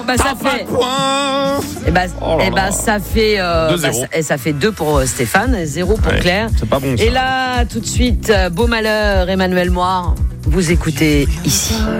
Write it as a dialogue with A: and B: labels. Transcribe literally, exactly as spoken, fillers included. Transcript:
A: Bah, ça fait. Et bah,
B: Oh là
A: et bah
B: là.
A: ça fait. Euh, bah, ça, et ça fait deux pour euh, Stéphane, et zéro pour
B: Ouais,
A: Claire.
B: c'est pas bon, ça.
A: Et là, tout de suite, euh, Beau Malheur, Emmanuel Moir, vous écoutez ici.